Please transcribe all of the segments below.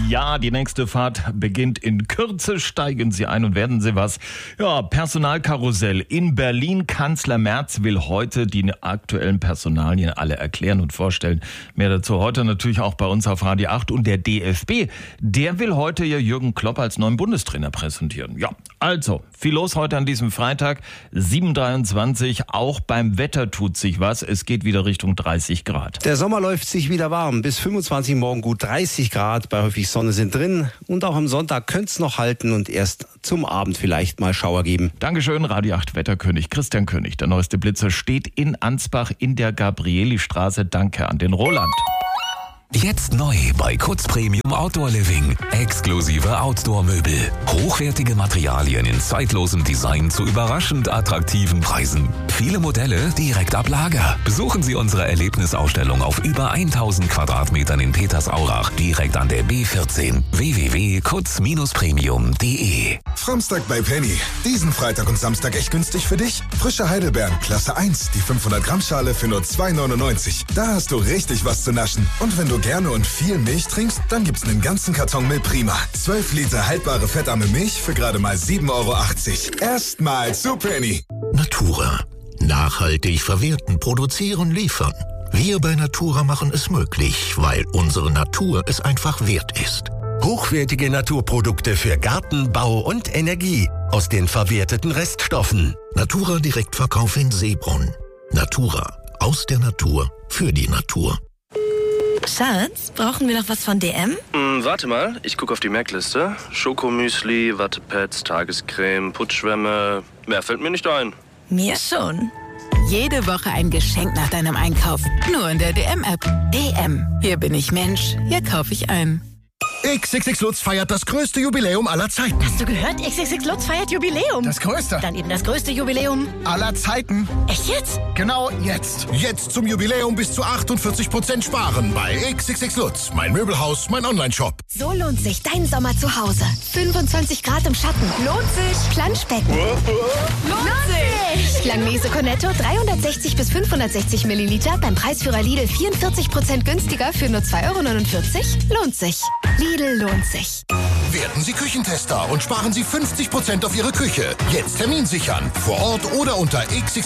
Ja, die nächste Fahrt beginnt in Kürze. Steigen Sie ein und werden Sie was. Ja, Personalkarussell in Berlin. Kanzler Merz will heute die aktuellen Personalien alle erklären und vorstellen. Mehr dazu heute natürlich auch bei uns auf Radio 8. Und der DFB, der will heute ja Jürgen Klopp als neuen Bundestrainer präsentieren. Ja, also viel los heute an diesem Freitag, 7:23. Auch beim Wetter tut sich was. Es geht wieder Richtung 30 Grad. Der Sommer läuft sich wieder warm. Bis 25 morgen gut 30 Grad. Bei häufig Sonne sind drin. Und auch am Sonntag könnte es noch halten und erst zum Abend vielleicht mal Schauer geben. Dankeschön, Radio 8 Wetterkönig Christian König. Der neueste Blitzer steht in Ansbach in der Gabrielistraße. Danke an den Roland. Jetzt neu bei Kutz Premium Outdoor Living. Exklusive Outdoor-Möbel. Hochwertige Materialien in zeitlosem Design zu überraschend attraktiven Preisen. Viele Modelle direkt ab Lager. Besuchen Sie unsere Erlebnisausstellung auf über 1000 Quadratmetern in Petersaurach. Direkt an der B14. www.kutz-premium.de. Samstag bei Penny. Diesen Freitag und Samstag echt günstig für dich? Frische Heidelbeeren, Klasse 1. Die 500 Gramm Schale für nur 2,99. Da hast du richtig was zu naschen. Und wenn du gerne und viel Milch trinkst, dann gibt's einen ganzen Karton Milprima. 12 Liter haltbare fettarme Milch für gerade mal 7,80 €. Erstmal zu Penny. Natura. Nachhaltig verwerten, produzieren, liefern. Wir bei Natura machen es möglich, weil unsere Natur es einfach wert ist. Hochwertige Naturprodukte für Garten, Bau und Energie aus den verwerteten Reststoffen. Natura Direktverkauf in Seebrunn. Natura. Aus der Natur. Für die Natur. Schatz, brauchen wir noch was von DM? Warte mal, ich gucke auf die Merkliste. Schokomüsli, Wattepads, Tagescreme, Putzschwämme. Mehr fällt mir nicht ein. Mir schon. Jede Woche ein Geschenk nach deinem Einkauf. Nur in der DM-App. DM. Hier bin ich Mensch. Hier kaufe ich ein. XXX Lutz feiert das größte Jubiläum aller Zeiten. Hast du gehört? XXX Lutz feiert Jubiläum. Das größte. Dann eben das größte Jubiläum Aller Zeiten. Echt jetzt? Genau jetzt. Jetzt zum Jubiläum bis zu 48% sparen bei XXX Lutz. Mein Möbelhaus, mein Onlineshop. So lohnt sich dein Sommer zu Hause. 25 Grad im Schatten. Lohnt sich. Planschbecken. Lohnt sich. Langnese Cornetto 360 bis 560 Milliliter beim Preisführer Lidl 44% günstiger für nur 2,49 €. Lohnt sich. Lidl lohnt sich. Werden Sie Küchentester und sparen Sie 50% auf Ihre Küche. Jetzt Termin sichern. Vor Ort oder unter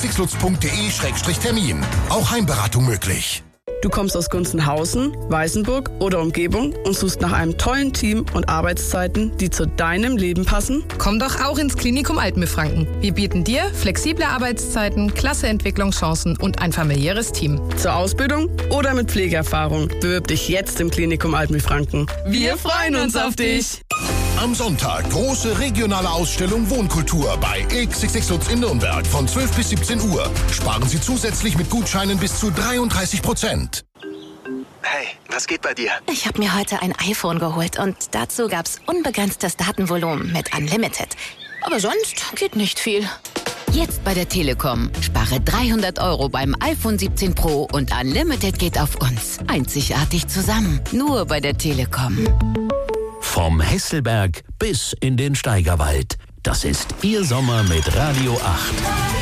xxxlutz.de/termin. Auch Heimberatung möglich. Du kommst aus Gunzenhausen, Weißenburg oder Umgebung und suchst nach einem tollen Team und Arbeitszeiten, die zu deinem Leben passen? Komm doch auch ins Klinikum Altenbefranken. Wir bieten dir flexible Arbeitszeiten, klasse Entwicklungschancen und ein familiäres Team. Zur Ausbildung oder mit Pflegeerfahrung? Bewirb dich jetzt im Klinikum Altenbefranken. Wir freuen uns auf dich! Am Sonntag große regionale Ausstellung Wohnkultur bei XXX Lutz in Nürnberg von 12 bis 17 Uhr. Sparen Sie zusätzlich mit Gutscheinen bis zu 33%. Hey, was geht bei dir? Ich habe mir heute ein iPhone geholt und dazu gab's unbegrenztes Datenvolumen mit Unlimited. Aber sonst geht nicht viel. Jetzt bei der Telekom. Spare 300 € beim iPhone 17 Pro und Unlimited geht auf uns. Einzigartig zusammen. Nur bei der Telekom. Vom Hesselberg bis in den Steigerwald. Das ist Ihr Sommer mit Radio 8.